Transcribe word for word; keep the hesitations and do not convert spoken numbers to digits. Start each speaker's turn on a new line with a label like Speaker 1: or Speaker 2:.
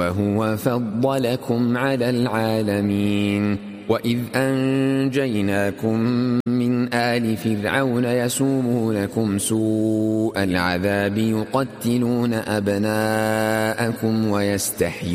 Speaker 1: وهو فضلكم على العالمين. وإذ أنجيناكم من آل فرعون يسومونكم سوء العذاب يقتلون أبناءكم ويستحيون